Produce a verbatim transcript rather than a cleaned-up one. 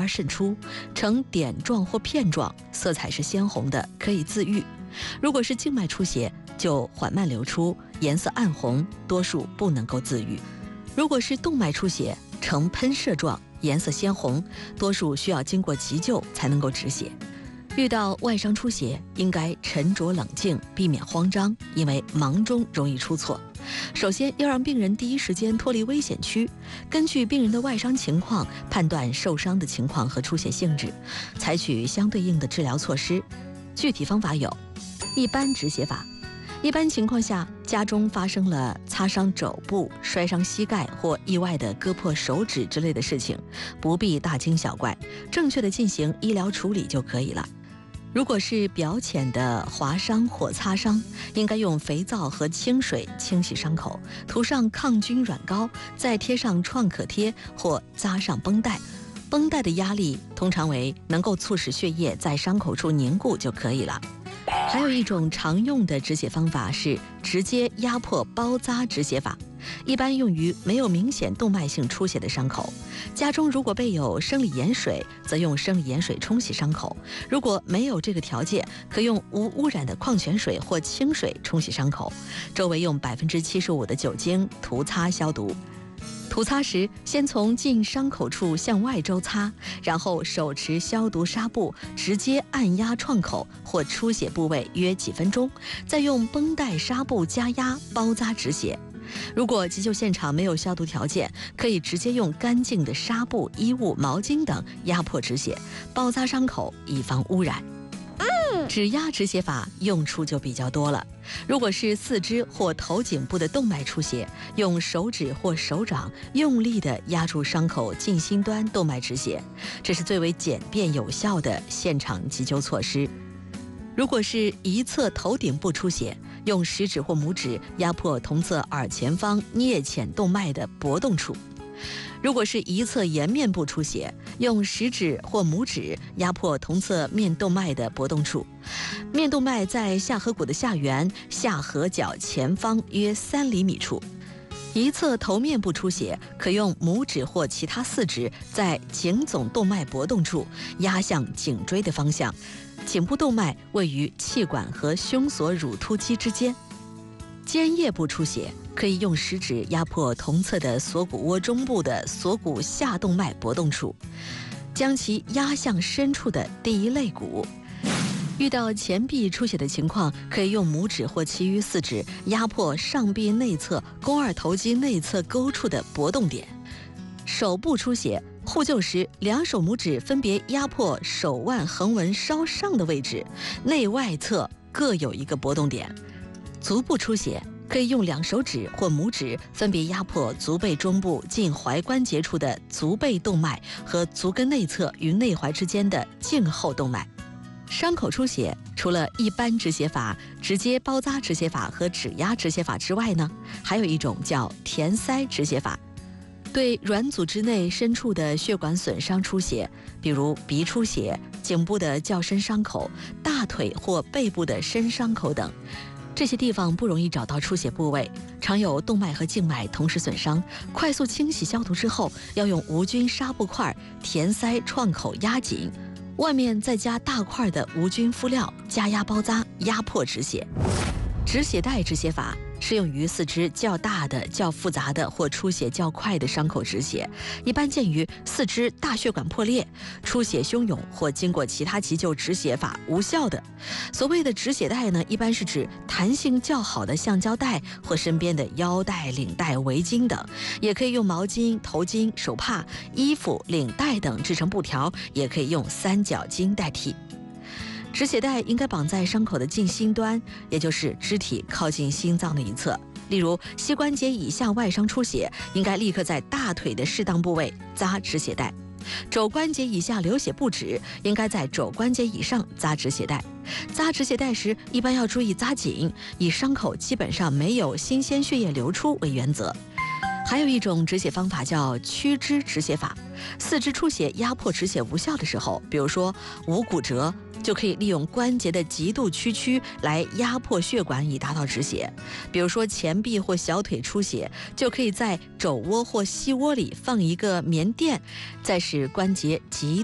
渗出，呈点状或片状，色彩是鲜红的，可以自愈。如果是静脉出血，就缓慢流出，颜色暗红，多数不能够自愈。如果是动脉出血，呈喷射状，颜色鲜红，多数需要经过急救才能够止血。遇到外伤出血，应该沉着冷静，避免慌张，因为忙中容易出错。首先要让病人第一时间脱离危险区，根据病人的外伤情况判断受伤的情况和出血性质，采取相对应的治疗措施。具体方法有：一般止血法。一般情况下，家中发生了擦伤肘部、摔伤膝盖或意外的割破手指之类的事情，不必大惊小怪，正确的进行医疗处理就可以了。如果是表浅的划伤或擦伤，应该用肥皂和清水清洗伤口，涂上抗菌软膏，再贴上创可贴或扎上绷带。绷带的压力通常为能够促使血液在伤口处凝固就可以了。还有一种常用的止血方法是直接压迫包扎止血法，一般用于没有明显动脉性出血的伤口。家中如果备有生理盐水，则用生理盐水冲洗伤口；如果没有这个条件，可用无污染的矿泉水或清水冲洗伤口，周围用百分之七十五的酒精涂擦消毒。涂擦时，先从近伤口处向外周擦，然后手持消毒纱布直接按压创口或出血部位约几分钟，再用绷带纱布加压包扎止血。如果急救现场没有消毒条件，可以直接用干净的纱布、衣物、毛巾等压迫止血，包扎伤口，以防污染。指压止血法用处就比较多了。如果是四肢或头颈部的动脉出血，用手指或手掌用力地压住伤口近心端动脉止血，这是最为简便有效的现场急救措施。如果是一侧头顶部出血，用食指或拇指压迫同侧耳前方颞浅动脉的搏动处。如果是一侧颜面部出血，用食指或拇指压迫同侧面动脉的搏动处。面动脉在下颌骨的下缘下颌角前方约三厘米处。一侧头面部出血，可用拇指或其他四指在颈总动脉搏动处压向颈椎的方向。颈部动脉位于气管和胸锁乳突肌之间。肩叶部出血，可以用食指压迫同侧的锁骨窝中部的锁骨下动脉搏动处，将其压向深处的第一肋骨。遇到前臂出血的情况，可以用拇指或其余四指压迫上臂内侧肱二头肌内侧沟处的搏动点。手部出血，护救时两手拇指分别压迫手腕横纹稍上的位置，内外侧各有一个搏动点。足部出血，可以用两手指或拇指分别压迫足背中部近踝关节处的足背动脉和足跟内侧与内踝之间的颈后动脉。伤口出血，除了一般止血法、直接包扎止血法和指压止血法之外呢，还有一种叫填塞止血法。对软组织内深处的血管损伤出血，比如鼻出血、颈部的较深伤口、大腿或背部的深伤口等，这些地方不容易找到出血部位，常有动脉和静脉同时损伤。快速清洗消毒之后，要用无菌纱布块填塞创口压紧，外面再加大块的无菌敷料，加压包扎，压迫止血。止血带止血法适用于四肢较大的、较复杂的或出血较快的伤口止血，一般见于四肢大血管破裂、出血汹涌或经过其他急救止血法无效的。所谓的止血带呢，一般是指弹性较好的橡胶带或身边的腰带、领带、围巾等，也可以用毛巾、头巾、手帕、衣服、领带等制成布条，也可以用三角巾代替。止血带应该绑在伤口的近心端，也就是肢体靠近心脏的一侧。例如膝关节以下外伤出血，应该立刻在大腿的适当部位扎止血带。肘关节以下流血不止，应该在肘关节以上扎止血带。扎止血带时，一般要注意扎紧，以伤口基本上没有新鲜血液流出为原则。还有一种止血方法叫屈肢止血法。四肢出血压迫止血无效的时候，比如说无骨折，就可以利用关节的极度屈曲来压迫血管，以达到止血。比如说前臂或小腿出血，就可以在肘窝或膝窝里放一个棉垫，再使关节极